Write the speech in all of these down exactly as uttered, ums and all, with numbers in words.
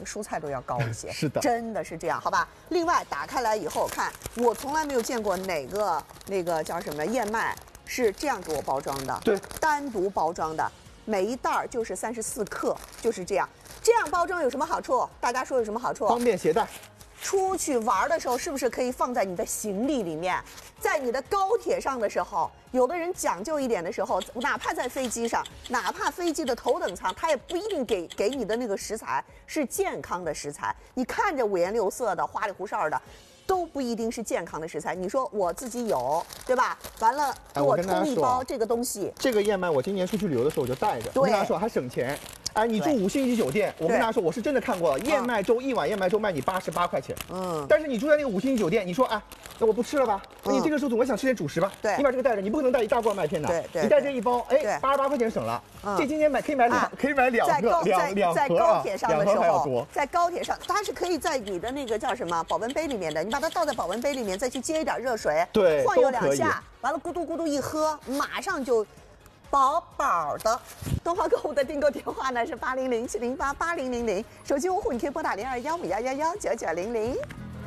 个蔬菜都要高一些。 是的， 真的是这样，好吧？另外打开来以后看，我从来没有见过哪个那个叫什么燕麦是这样给我包装的， 对， 单独包装的，每一袋儿就是三十四克，就是这样。这样包装有什么好处？大家说有什么好处？ 方便携带。 出去玩的时候，是不是可以放在你的行李里面？在你的高铁上的时候，有的人讲究一点的时候，哪怕在飞机上，哪怕飞机的头等舱，他也不一定给给你的那个食材是健康的食材。你看着五颜六色的、花里胡哨的，都不一定是健康的食材。你说我自己有，对吧？完了给我冲一包这个东西。 这个燕麦我今年出去旅游的时候我就带着，我跟大家说还省钱。哎，你住五星级酒店，我跟大家说，我是真的看过了，燕麦粥一碗燕麦粥卖你八十八块钱。嗯，但是你住在那个五星级酒店，你说啊，那我不吃了吧？那你这个时候总会想吃点主食吧？对，你把这个带着，你不可能带一大罐麦片的。对对，你带这一包，哎，八十八块钱省了。这今天买可以买两，可以买两个，两两盒啊。在高铁上的时候，在高铁上，它是可以在你的那个叫什么保温杯里面的，你把它倒在保温杯里面，再去接一点热水，对，晃悠两下，完了咕嘟咕嘟一喝，马上就。饱饱的，东方购物的订购电话呢是八零零七零八八零零零，手机用户你可以拨打零二幺五幺幺幺九九零零。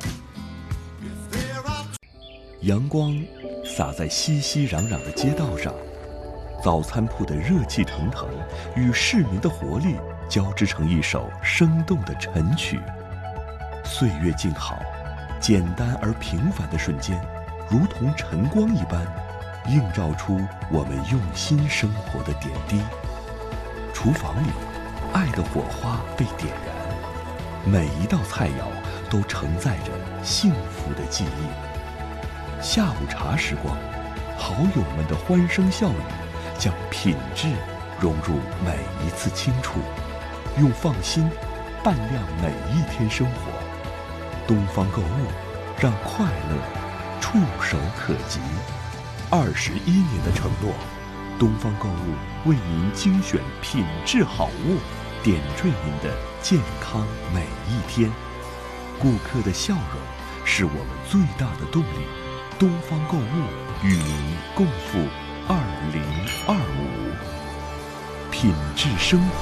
阳光洒在熙熙攘攘的街道上，早餐铺的热气腾腾与市民的活力交织成一首生动的晨曲。岁月静好，简单而平凡的瞬间，如同晨光一般。映照出我们用心生活的点滴。厨房里，爱的火花被点燃，每一道菜肴都承载着幸福的记忆。下午茶时光，好友们的欢声笑语，将品质融入每一次轻触，用放心伴亮每一天生活。东方购物，让快乐触手可及。二十一年的承诺，东方购物为您精选品质好物，点缀您的健康每一天。顾客的笑容是我们最大的动力。东方购物与您共赴二零二五，品质生活，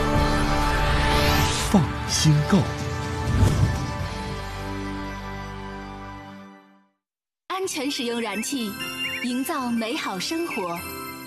放心购。 安全使用燃气，营造美好生活。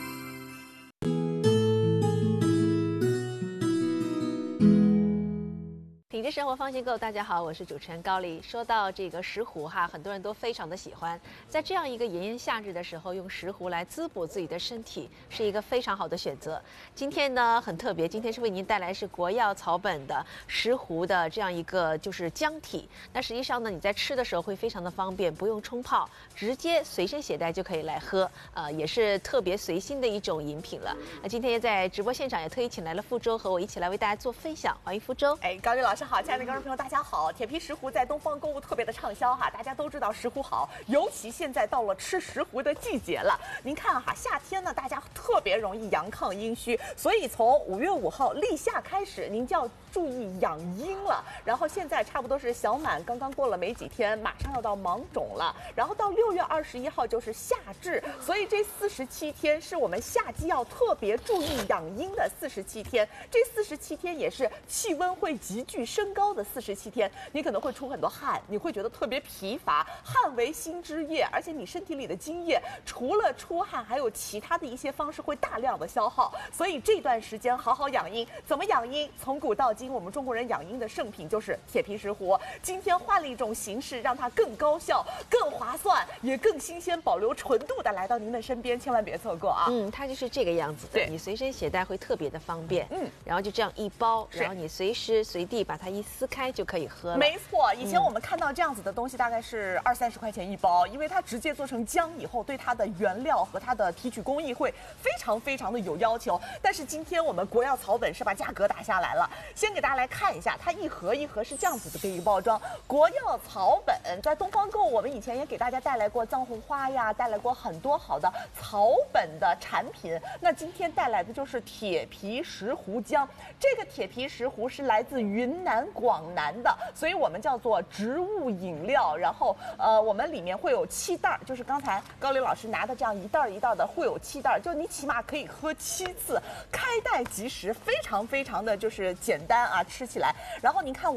品质生活放心购，大家好，我是主持人高丽。说到这个石斛哈，很多人都非常的喜欢。在这样一个炎炎夏日的时候，用石斛来滋补自己的身体，是一个非常好的选择。今天呢很特别，今天是为您带来是国药草本的石斛的这样一个就是浆体。那实际上呢，你在吃的时候会非常的方便，不用冲泡，直接随身携带就可以来喝，呃，也是特别随心的一种饮品了。那今天也在直播现场也特意请来了傅周和我一起来为大家做分享，欢迎傅周。 哎，高丽老师好，亲爱的观众朋友大家好。铁皮石斛在东方购物特别的畅销哈，大家都知道石斛好，尤其现在到了吃石斛的季节了。您看哈，夏天呢大家特别容易阳亢阴虚，所以从五月五号立夏开始，您就要注意养阴了。然后现在差不多是小满刚刚过了没几天，马上要到芒种了。然后到六月二十一号就是夏至，所以这四十七天是我们夏季要特别注意养阴的四十七天。这四十七天也是气温会急剧升高的四十七天，你可能会出很多汗，你会觉得特别疲乏，汗为心之液，而且你身体里的津液除了出汗，还有其他的一些方式会大量的消耗。所以这段时间好好养阴。怎么养阴？从古到今，我们中国人养阴的圣品就是铁皮石斛。今天换了一种形式，让它更高效、更划算，也更新鲜，保留纯度的来到您的身边，千万别错过啊！ 嗯，它就是这个样子的，对，你随身携带会特别的方便。嗯，然后就这样一包，然后你随时随地把它一撕开就可以喝了。 没错，以前我们看到这样子的东西大概是二三十块钱一包，因为它直接做成浆以后，对它的原料和它的提取工艺会非常非常的有要求。但是今天我们国药草本是把价格打下来了，先给大家来看一下，它一盒一盒是这样子的一个包装。国药草本在东方购，我们以前也给大家带来过藏红花呀，带来过很多好的草本的产品。那今天带来的就是铁皮石斛浆，这个铁皮石斛是来自云南广南的，所以我们叫做植物饮料。然后呃，我们里面会有七袋，就是刚才高丽老师拿的这样一袋一袋的，会有七袋，就你起码可以喝七次，开袋即食，非常非常的就是简单啊，吃起来。然后您看。